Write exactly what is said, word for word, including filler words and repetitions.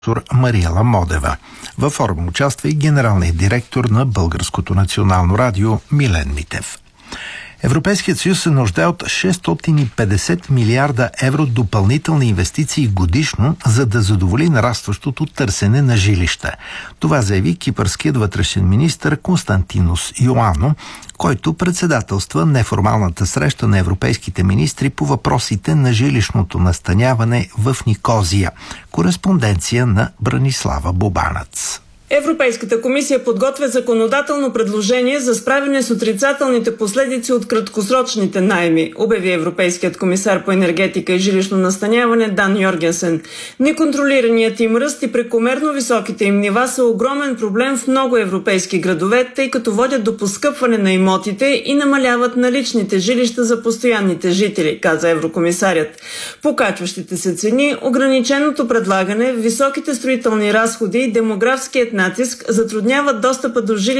Мариела Модева. Във форума участва и генералният директор на Българското национално радио Милен Митев. Европейският съюз се нуждае от шестстотин и петдесет милиарда евро допълнителни инвестиции годишно, за да задоволи нарастващото търсене на жилища. Това заяви кипърският вътрешен министър Константинос Йоано, който председателства неформалната среща на европейските министри по въпросите на жилищното настаняване в Никозия. Кореспонденция на Бранислава Бобанац. Европейската комисия подготвя законодателно предложение за справяне с отрицателните последици от краткосрочните наеми, обяви европейският комисар по енергетика и жилищно настаняване Дан Йоргенсен. Неконтролираният им ръст и прекомерно високите им нива са огромен проблем в много европейски градове, тъй като водят до поскъпване на имотите и намаляват наличните жилища за постоянните жители, каза еврокомисарят. Покачващите се цени, ограниченото предлагане, високите строителни разходи и демографският натиск затрудняват достъпа до жилища